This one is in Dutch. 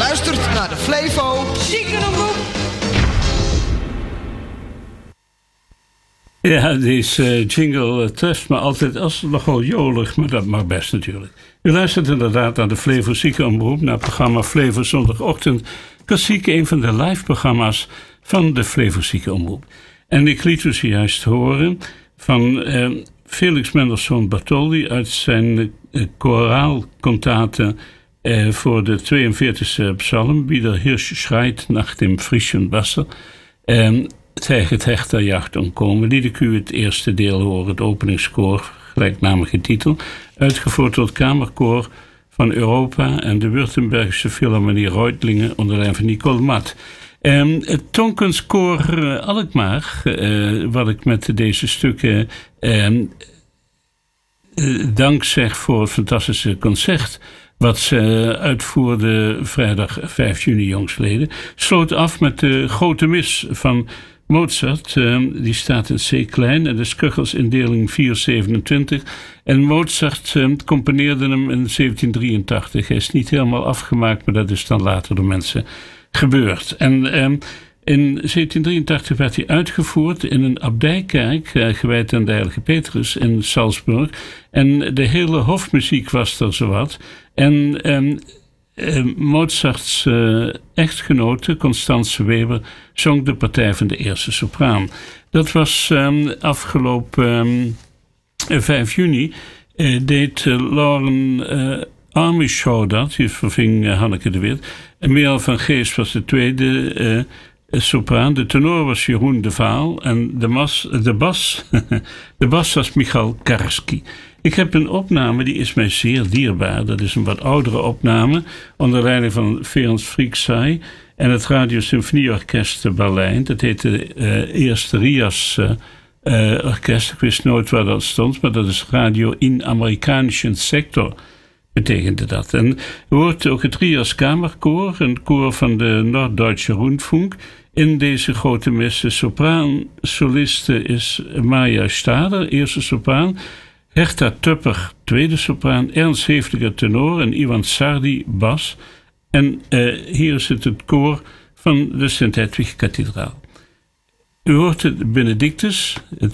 luistert naar de Flevo Ziekenomroep. Ja, deze jingle treft me altijd als nogal jolig, maar dat mag best natuurlijk. U luistert inderdaad naar de Flevo Ziekenomroep, naar het programma Flevo Zondagochtend. Klassiek, een van de live programma's van de Flevo Ziekenomroep. En ik liet u zojuist horen van Felix Mendelssohn Bartholdy uit zijn choraalkantate voor de 42e psalm, Wie der Hirsch schreit nach dem frischen Wasser. Tegen het hecht der jacht ontkomen, liet ik u het eerste deel horen, het openingskoor, gelijknamige titel, uitgevoerd door het Kamerkoor van Europa en de Württembergische Philharmonie Reutlingen onder leiding van Nicole Mat. Het Toonkunstkoor Alkmaar, wat ik met deze stukken dank zeg voor het fantastische concert wat ze uitvoerde vrijdag 5 juni jongstleden, sloot af met de Grote Mis van Mozart. Die staat in C klein en de Skuggelsindeling 4/27. En Mozart componeerde hem in 1783. Hij is niet helemaal afgemaakt, maar dat is dan later door mensen gebeurd. En in 1783 werd hij uitgevoerd in een abdijkerk, gewijd aan de Heilige Petrus in Salzburg. En de hele hofmuziek was er zowat. En Mozarts echtgenote, Constance Weber, zong de partij van de eerste sopraan. Dat was afgelopen 5 juni. Deed Lauren Armishaw dat, die verving Hanneke de Wit. En Merel van Geest was de tweede sopraan. De tenor was Jeroen de Vaal. En de bas was Michal Karski. Ik heb een opname, die is mij zeer dierbaar. Dat is een wat oudere opname, onder leiding van Ferenc Fricsay en het Radio Symfonieorkest Berlijn. Dat heette eerst Rias Orkest. Ik wist nooit waar dat stond, maar dat is Radio in Amerikanischen Sector, betekende dat. En u hoort ook het Rias Kamerkoor, een koor van de Norddeutsche Rundfunk. In deze grote mis, de sopraansoliste is Maya Stader, eerste sopraan. Herta Tupper, tweede sopraan, Ernst Hefliger tenor en Ivan Sardi bas. En hier is het koor van de Sint-Hedwig-kathedraal. U hoort het Benedictus, het